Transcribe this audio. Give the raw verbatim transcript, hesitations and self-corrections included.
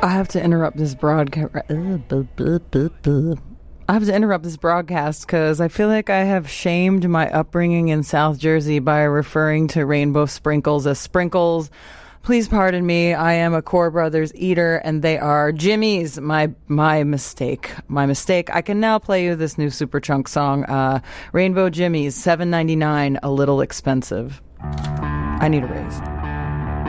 I have to interrupt this broadcast. I have to interrupt this broadcast because I feel like I have shamed my upbringing in South Jersey by referring to rainbow sprinkles as sprinkles. Please pardon me. I am a Core Brothers eater, and they are Jimmy's. My my mistake. My mistake. I can now play you this new Superchunk song, uh, Rainbow Jimmy's, seven ninety-nine, a little expensive. I need a raise.